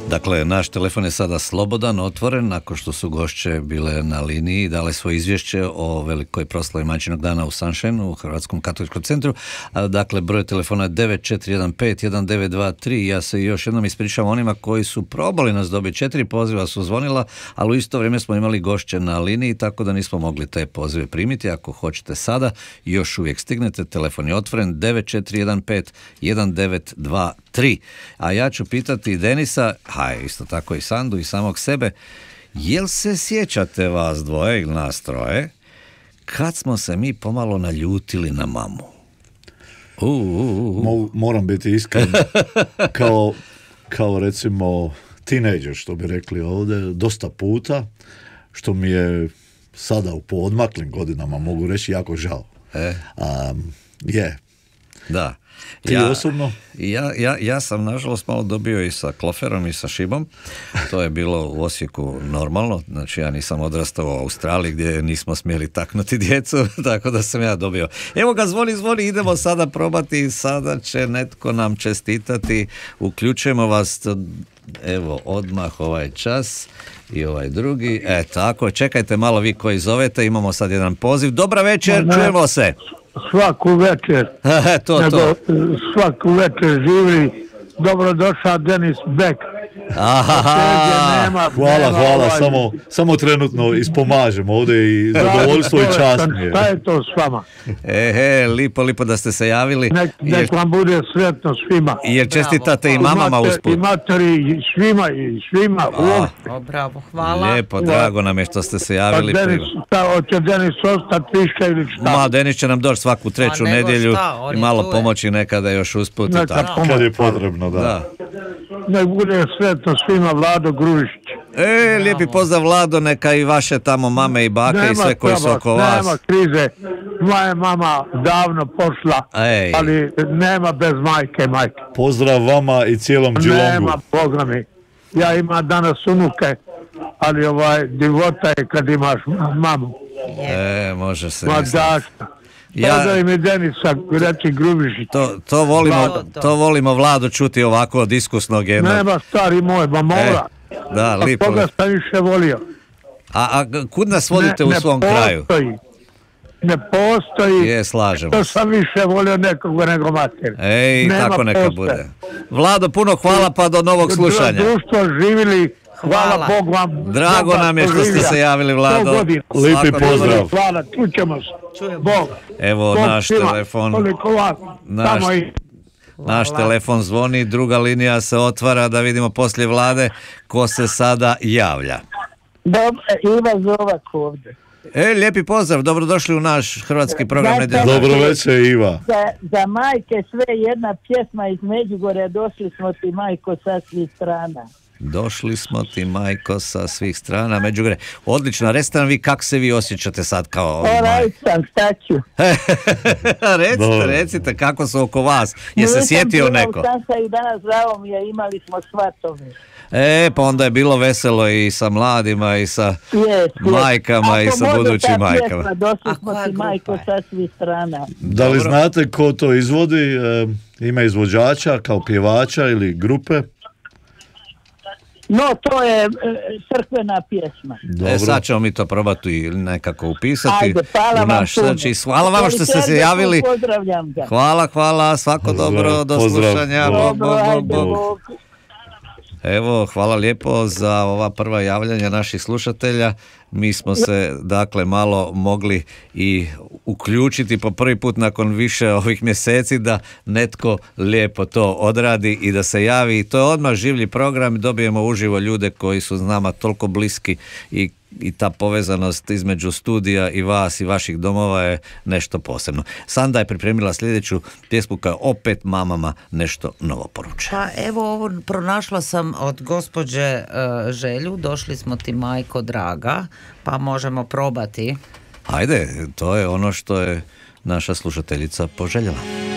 Dakle, naš telefon je sada slobodan, otvoren, nakon što su gošće bile na liniji i dale svoje izvješće o velikoj proslavi Majčinog dana u Sunshine u Hrvatskom katoličkom centru. Dakle, broj telefona je 9415-1923. Ja se još jednom ispričavam onima koji su probali nas dobiti. 4 poziva su zvonila, ali u isto vrijeme smo imali gošće na liniji, tako da nismo mogli te pozive primiti. Ako hoćete sada, još uvijek stignete. Telefon je otvoren 9415-1923. A ja ću pitati Denisa, isto tako i Sandu i samog sebe, jel se sjećate vas dvoje ili nas troje kad smo se mi pomalo naljutili na mamu? Moram biti iskren, kao recimo tinejdžer, što bi rekli ovdje, dosta puta, što mi je sada u poodmaklim godinama, mogu reći, jako žao. Da. Ti osobno? Ja sam nažalost malo dobio i sa kloferom i sa šibom. To je bilo u Osijeku normalno. Znači ja nisam odrastao u Australiji gdje nismo smjeli taknuti djecu, tako da sam ja dobio. Evo ga, zvoni, idemo sada probati. Sada će netko nam čestitati. Uključujemo vas, evo, odmah ovaj čas i ovaj drugi. Tako, čekajte malo vi koji zovete. Imamo sad jedan poziv. Dobra večer, čujemo se. Svaku večer, svaku večer živili. Dobrodošao Denis Beck. Hvala, samo trenutno ispomažem ovdje i zadovoljstvo i čast mi je. Šta je to s vama? Lipo da ste se javili. Nek vam bude sretno svima. Jer čestitate i mamama usput. I materi, i svima. Bravo, hvala. Lijepo, drago nam je što ste se javili. Hoće Denis ostati više ili šta? Denis će nam doći svaku treću nedjelju i malo pomoći nekada još usput. Kad je potrebno, da. Nek bude sretno svima, Vlado Gružić. Lijepi pozdrav, Vlado, neka i vaše tamo mame i bake i sve koji su oko vas. Nema krize, moja mama davno pošla, ali nema bez majke. Pozdrav vama i cijelom Geelongu. Nema programi. Ja imam danas unuke, ali divota je kad imaš mamu. Može se misliti. Pozdrav mi Denisa, reći Grubišić. To volimo, Vlado, čuti ovako od iskusnog jednog. Nema, stari moj, mora. Da, lipo. Koga sam više volio. A kud nas vodite u svom kraju? Ne postoji. Slažemo. To sam više volio nekoga nego mater. Tako neka bude. Vlado, puno hvala, pa do novog slušanja. Društvo živili. Hvala Bog vam. Drago nam je što ste se javili, Vlado. Lipi pozdrav. Hvala, čućemo se. Bog. Evo naš telefon. Naš telefon zvoni, druga linija se otvara, da vidimo poslije Vlade ko se sada javlja. Iva Zovak ovdje. Lijepi pozdrav, dobrodošli u naš hrvatski program. Dobro večer, Iva. Za majke sve jedna pjesma iz Međugorja, došli smo ti majko sa svih strana. Došli smo ti majko sa svih strana, Međugorje. Odlično, recite nam vi kako se vi osjećate sad kao... Sam, šta ću? Recite kako su oko vas. Je se sjetio neko? Sam i danas zdravo mi je, imali smo svatove. Pa onda je bilo veselo i sa mladima i sa majkama i sa budućim majkama. Došli smo ti majko sa svih strana. Da li znate ko to izvodi? Ima izvođača kao pjevača ili grupe? No, to je crkvena pjesma. Sad ćemo mi to probati i nekako upisati. Hvala u naš srč. Hvala vam što ste se javili. Pozdravljam ga. Hvala, svako dobro, do slušanja. Bog. Evo, hvala lijepo za ova prva javljanja naših slušatelja. Mi smo se, dakle, malo mogli i uključiti po prvi put nakon više ovih mjeseci da netko lijepo to odradi i da se javi. I to je odmah življi program, dobijemo uživo ljude koji su s nama toliko bliski i ta povezanost između studija i vas i vaših domova je nešto posebno. Sanda je pripremila sljedeću pjesmu koja opet mamama nešto novo poručuje. Pa evo, ovo pronašla sam od gospođe Želju, došli smo ti majko draga, pa možemo probati. Ajde, to je ono što je naša slušateljica poželjela.